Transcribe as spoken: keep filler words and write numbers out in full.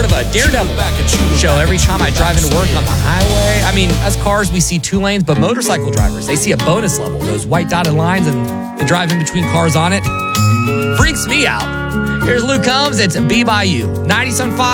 part of a Daredevil show every time I drive into work on the highway. I mean, as cars, we see two lanes, but motorcycle drivers, they see a bonus level, those white dotted lines, and they drive in between cars on it. Freaks me out. Here's Luke Combs. It's Be By You. ninety-seven point five